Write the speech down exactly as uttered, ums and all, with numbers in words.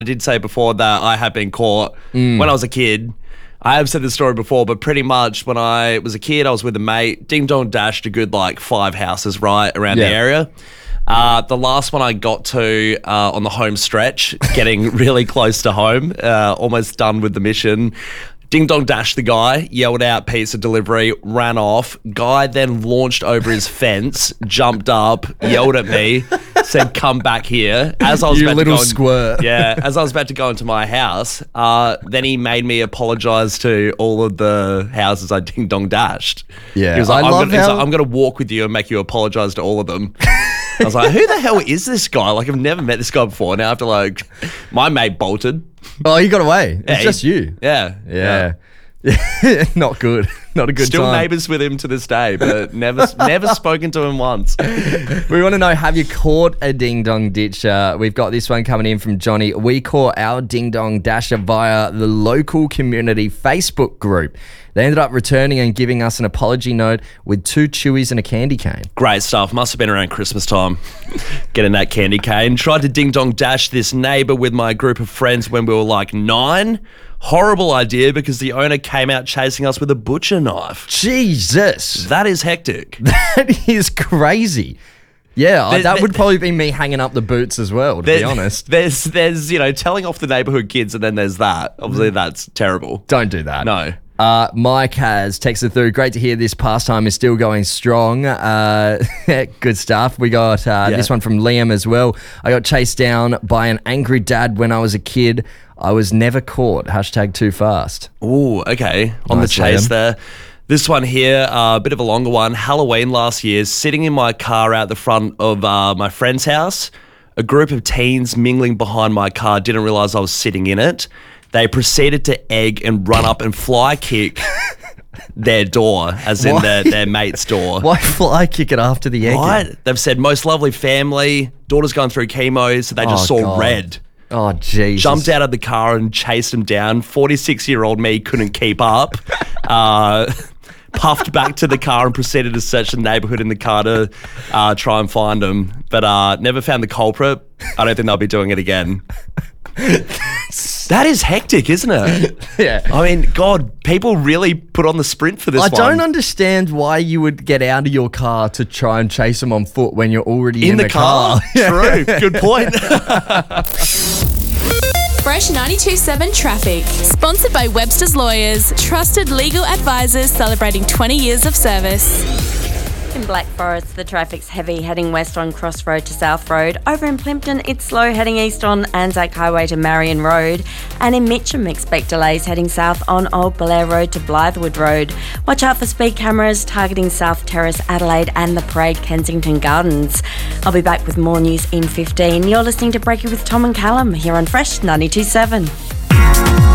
I did say before that I had been caught Mm. when I was a kid. I have said this story before, but pretty much when I was a kid, I was with a mate. Ding dong dashed a good like five houses right around Yeah. the area. Uh, the last one I got to uh, on the home stretch, getting really close to home, uh, almost done with the mission. Ding dong dashed the guy, yelled out pizza delivery, ran off. Guy then launched over his fence, jumped up, yelled at me, said, "Come back here." As I was You about little to go in- squirt. yeah, as I was about to go into my house, uh, then he made me apologise to all of the houses I ding dong dashed. Yeah, he was like, I I'm, love gonna, he's how- like, I'm gonna walk with you and make you apologise to all of them. I was like, who the hell is this guy? Like, I've never met this guy before. Now I have to like, my mate bolted. Oh, you got away. It's Yeah, he- just you. Yeah, Yeah. Not good. Not a good Still time. neighbours with him to this day, but never, never spoken to him once. We want to know, have you caught a ding dong ditcher? We've got this one coming in from Johnny. We caught our ding dong dasher via the local community Facebook group. They ended up returning and giving us an apology note with two chewies and a candy cane. Great stuff. Must have been around Christmas time. Getting that candy cane. Tried to ding dong dash this neighbour with my group of friends when we were like nine. Horrible idea because the owner came out chasing us with a butcher knife. Jesus. That is hectic. That is crazy. Yeah, There- that there- would probably be me hanging up the boots as well, to be There- honest. There's, there's, you know, telling off the neighbourhood kids, and then there's that. Obviously, that's terrible. Don't do that. No. Uh, Mike has texted through. Great to hear this pastime is still going strong. Uh, good stuff. We got uh, Yeah. this one from Liam as well. I got chased down by an angry dad when I was a kid. I was never caught. Hashtag too fast. Ooh, okay. On Nice, the chase Liam. there. This one here, a uh, bit of a longer one. Halloween last year, sitting in my car out the front of uh, my friend's house. A group of teens mingling behind my car didn't realise I was sitting in it. They proceeded to egg and run up and fly kick their door, as in Why? their, their mate's door. Why fly kick it after the egg? Right? They've said, most lovely family, daughter's going through chemo, so they just Oh, saw God. red. Oh, Jesus. Jumped out of the car and chased him down. forty-six-year-old me couldn't keep up. Uh, puffed back to the car and proceeded to search the neighbourhood in the car to uh, try and find him. But uh, never found the culprit. I don't think they'll be doing it again. That is hectic, isn't it? Yeah. I mean, God, people really put on the sprint for this I one. don't understand why you would get out of your car to try and chase them on foot when you're already in, In the car? True. Good point. Fresh ninety-two point seven Traffic. Sponsored by Webster's Lawyers. Trusted legal advisors celebrating twenty years of service. In Black Forest, the traffic's heavy heading west on Cross Road to South Road. Over in Plimpton, it's slow heading east on Anzac Highway to Marion Road. And in Mitcham, expect delays heading south on Old Blair Road to Blythewood Road. Watch out for speed cameras targeting South Terrace, Adelaide and the Parade Kensington Gardens. I'll be back with more news in fifteen. You're listening to Breaking with Tom and Callum here on Fresh ninety-two point seven.